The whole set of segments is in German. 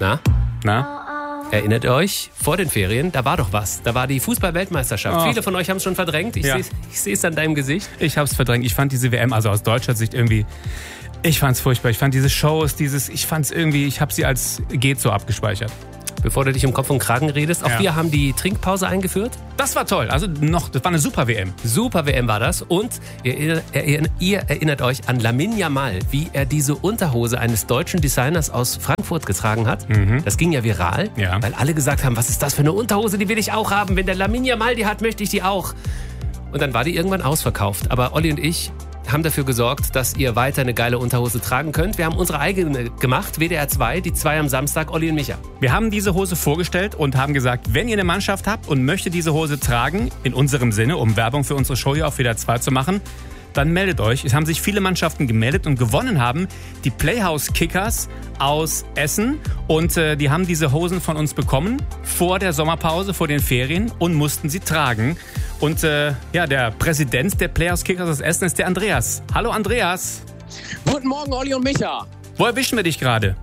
Na? Erinnert ihr euch, vor den Ferien, da war doch was. Da war die Fußball-Weltmeisterschaft. Oh. Viele von euch haben es schon verdrängt. Ich sehe es an deinem Gesicht. Ich hab's verdrängt. Ich fand diese WM, also aus deutscher Sicht irgendwie, ich fand's furchtbar. Ich fand diese Shows, ich habe sie als geht so abgespeichert. Bevor du dich um Kopf und Kragen redest, auch wir haben die Trinkpause eingeführt. Das war toll. Das war eine super WM. Super WM war das. Und ihr erinnert euch an Lamine Yamal, wie er diese Unterhose eines deutschen Designers aus Frankfurt getragen hat. Das ging ja viral, weil alle gesagt haben, was ist das für eine Unterhose, die will ich auch haben. Wenn der Lamine Yamal die hat, möchte ich die auch. Und dann war die irgendwann ausverkauft. Aber Olli und ich haben dafür gesorgt, dass ihr weiter eine geile Unterhose tragen könnt. Wir haben unsere eigene gemacht, WDR 2, die 2 am Samstag, Olli und Micha. Wir haben diese Hose vorgestellt und haben gesagt, wenn ihr eine Mannschaft habt und möchtet diese Hose tragen, in unserem Sinne, um Werbung für unsere Show hier auf WDR 2 zu machen, dann meldet euch. Es haben sich viele Mannschaften gemeldet und gewonnen haben die Playhouse Kickers aus Essen. Und die haben diese Hosen von uns bekommen vor der Sommerpause, vor den Ferien und mussten sie tragen. Und der Präsident der Playhouse Kickers aus Essen ist der Andreas. Hallo Andreas. Guten Morgen, Olli und Micha. Wo erwischen wir dich gerade?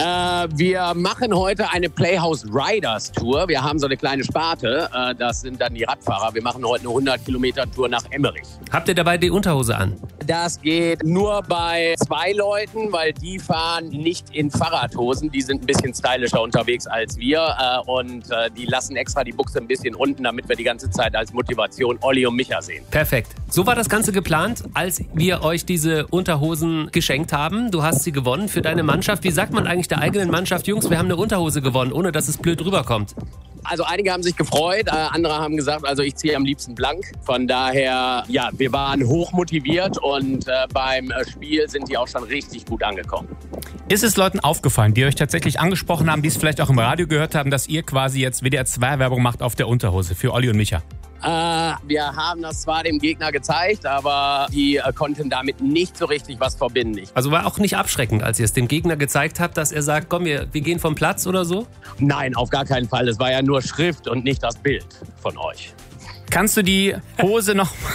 Wir machen heute eine Playhouse Riders Tour. Wir haben so eine kleine Sparte. Das sind dann die Radfahrer. Wir machen heute eine 100-Kilometer-Tour nach Emmerich. Habt ihr dabei die Unterhose an? Das geht nur bei 2 Leuten, weil die fahren nicht in Fahrradhosen. Die sind ein bisschen stylischer unterwegs als wir. Und die lassen extra die Buchse ein bisschen unten, damit wir die ganze Zeit als Motivation Olli und Micha sehen. Perfekt. So war das Ganze geplant, als wir euch diese Unterhosen geschenkt haben. Du hast sie gewonnen für deine Mannschaft. Wie sagt man eigentlich der eigenen Mannschaft, Jungs, wir haben eine Unterhose gewonnen, ohne dass es blöd rüberkommt? Also einige haben sich gefreut, andere haben gesagt, also ich ziehe am liebsten blank. Von daher, ja, wir waren hochmotiviert und beim Spiel sind die auch schon richtig gut angekommen. Ist es Leuten aufgefallen, die euch tatsächlich angesprochen haben, die es vielleicht auch im Radio gehört haben, dass ihr quasi jetzt WDR 2 Werbung macht auf der Unterhose für Olli und Micha? Wir haben das zwar dem Gegner gezeigt, aber die konnten damit nicht so richtig was verbinden. Also war auch nicht abschreckend, als ihr es dem Gegner gezeigt habt, dass er sagt, komm, wir gehen vom Platz oder so? Nein, auf gar keinen Fall. Es war ja nur Schrift und nicht das Bild von euch. Kannst du die Hose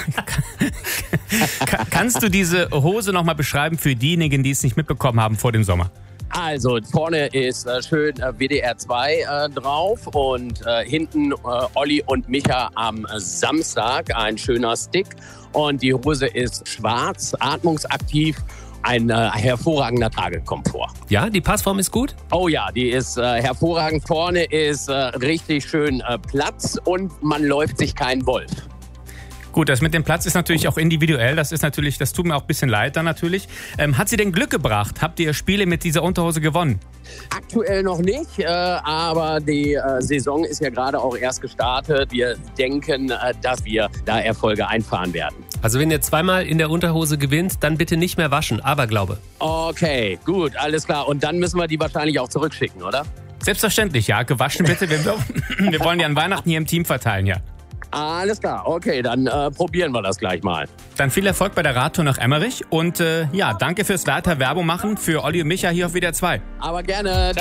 kannst du diese Hose noch mal beschreiben für diejenigen, die es nicht mitbekommen haben vor dem Sommer? Also vorne ist schön WDR 2 drauf und hinten Olli und Micha am Samstag, ein schöner Stick. Und die Hose ist schwarz, atmungsaktiv, ein hervorragender Tragekomfort. Ja, die Passform ist gut? Oh ja, die ist hervorragend. Vorne ist richtig schön Platz und man läuft sich keinen Wolf. Gut, das mit dem Platz ist natürlich auch individuell. Das tut mir auch ein bisschen leid dann natürlich. Hat sie denn Glück gebracht? Habt ihr Spiele mit dieser Unterhose gewonnen? Aktuell noch nicht, aber die Saison ist ja gerade auch erst gestartet. Wir denken, dass wir da Erfolge einfahren werden. Also wenn ihr 2-mal in der Unterhose gewinnt, dann bitte nicht mehr waschen, Aberglaube. Okay, gut, alles klar. Und dann müssen wir die wahrscheinlich auch zurückschicken, oder? Selbstverständlich, ja. Gewaschen bitte. Wir wollen die an Weihnachten hier im Team verteilen, ja. Alles klar, okay, dann probieren wir das gleich mal. Dann viel Erfolg bei der Radtour nach Emmerich und danke fürs weiter Werbung machen für Olli und Micha hier auf WDR 2. Aber gerne.